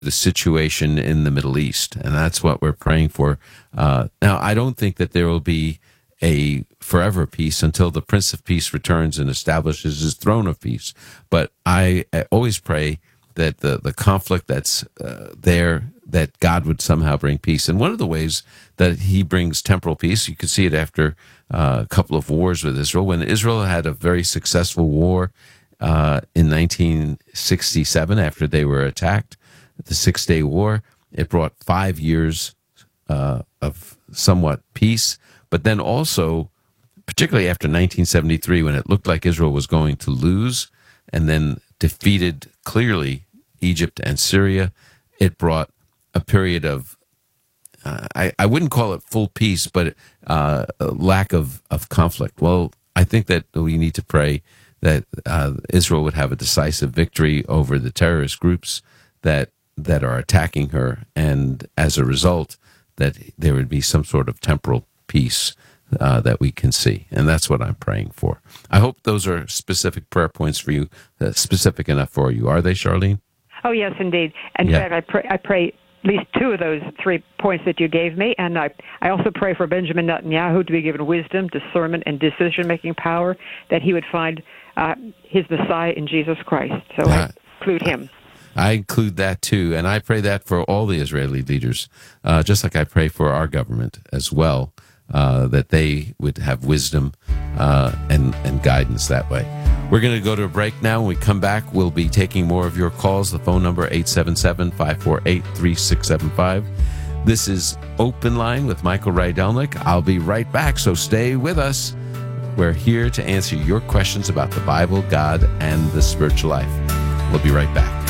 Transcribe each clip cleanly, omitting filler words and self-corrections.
the situation in the Middle East, and that's what we're praying for. Now, I don't think that there will be a forever peace until the Prince of Peace returns and establishes his throne of peace. But I always pray that the conflict that's there, that God would somehow bring peace. And one of the ways that he brings temporal peace, you could see it after a couple of wars with Israel. When Israel had a very successful war in 1967, after they were attacked, the Six-Day War, it brought 5 years of somewhat peace. But then also, particularly after 1973, when it looked like Israel was going to lose, and then defeated clearly Egypt and Syria, it brought a period of, I wouldn't call it full peace, but a lack of conflict. Well, I think that we need to pray that Israel would have a decisive victory over the terrorist groups that are attacking her, and as a result, that there would be some sort of temporal peace that we can see. And that's what I'm praying for. I hope those are specific prayer points for you, specific enough for you. Are they, Charlene? Oh, yes, indeed. In fact, I pray at least 2 of those 3 points that you gave me, and I also pray for Benjamin Netanyahu to be given wisdom, discernment, and decision-making power, that he would find his Messiah in Jesus Christ. So I include him. I include that too, and I pray that for all the Israeli leaders, just like I pray for our government as well, that they would have wisdom and guidance that way. We're going to go to a break now. When we come back, we'll be taking more of your calls. The phone number, 877-548-3675. This is Open Line with Michael Rydelnik. I'll be right back, so stay with us. We're here to answer your questions about the Bible, God, and the spiritual life. We'll be right back.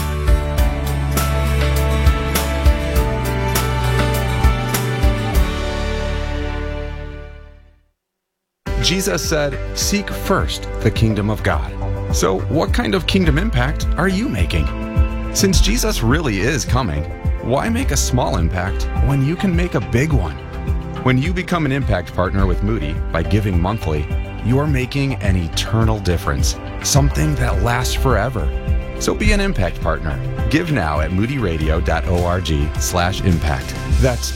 Jesus said, "Seek first the kingdom of God." So what kind of kingdom impact are you making? Since Jesus really is coming, why make a small impact when you can make a big one? When you become an impact partner with Moody by giving monthly, you are making an eternal difference, something that lasts forever. So be an impact partner. Give now at moodyradio.org/impact. That's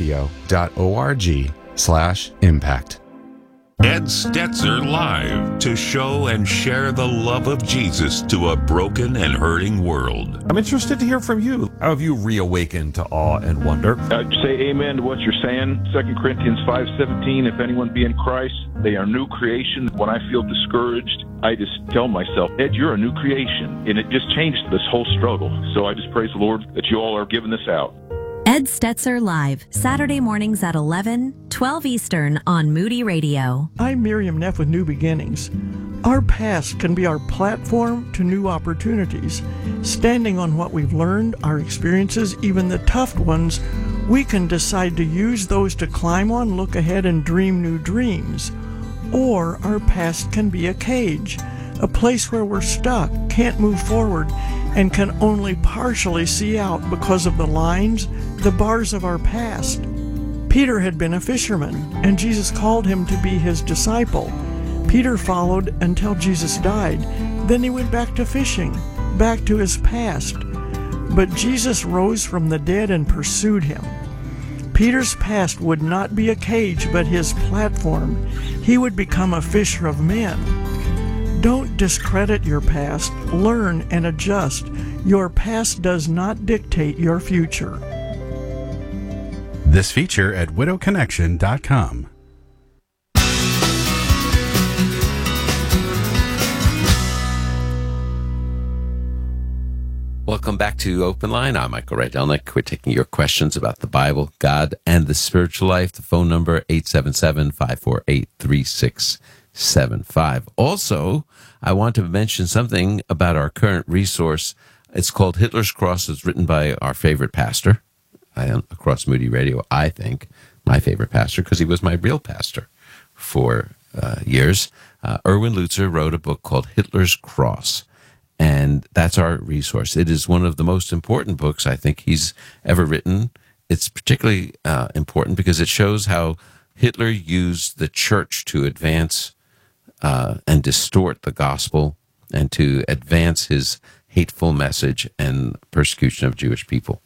moodyradio.org/impact. Ed Stetzer Live, to show and share the love of Jesus to a broken and hurting world. I'm interested to hear from you. How have you reawakened to awe and wonder? I'd say amen to what you're saying. 2 Corinthians 5:17, if anyone be in Christ, they are new creation. When I feel discouraged, I just tell myself, Ed, you're a new creation. And it just changed this whole struggle. So I just praise the Lord that you all are giving this out. Ed Stetzer Live, Saturday mornings at 11, 12 Eastern on Moody Radio. I'm Miriam Neff with New Beginnings. Our past can be our platform to new opportunities. Standing on what we've learned, our experiences, even the tough ones, we can decide to use those to climb on, look ahead, and dream new dreams. Or our past can be a cage, a place where we're stuck, can't move forward, and can only partially see out because of the lines, the bars of our past. Peter had been a fisherman, and Jesus called him to be his disciple. Peter followed until Jesus died. Then he went back to fishing, back to his past. But Jesus rose from the dead and pursued him. Peter's past would not be a cage, but his platform. He would become a fisher of men. Don't discredit your past. Learn and adjust. Your past does not dictate your future. This feature at widowconnection.com. Welcome back to Open Line. I'm Michael Rydelnik. We're taking your questions about the Bible, God, and the spiritual life. The phone number, 877-548-3675. Also, I want to mention something about our current resource. It's called Hitler's Cross. It's written by our favorite pastor across Moody Radio, I think, my favorite pastor, because he was my real pastor for years. Erwin Lutzer wrote a book called Hitler's Cross, and that's our resource. It is one of the most important books I think he's ever written. It's particularly important because it shows how Hitler used the church to advance and distort the gospel and to advance his hateful message and persecution of Jewish people.